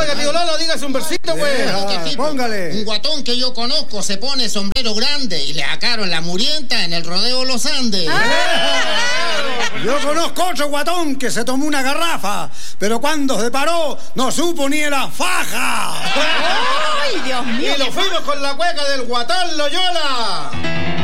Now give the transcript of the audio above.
Oiga, tío Lolo, dígase un versito, güey. Póngale. Un guatón que yo conozco se pone sombrero grande y le sacaron la murienta en el rodeo Los Andes. Yo conozco otro guatón que se tomó una garrafa, pero cuando se paró no supo ni la faja. ¡Ay, Dios mío! Y lo fuimos con la cueca del Guatón Loyola.